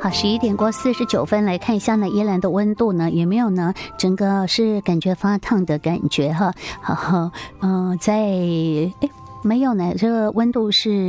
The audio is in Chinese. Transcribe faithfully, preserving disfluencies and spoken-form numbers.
好，十一点过四十九分，来看一下呢，宜兰的温度呢，有没有呢？整个是感觉发烫的感觉哈。好，嗯、呃，在诶没有呢，这个温度是。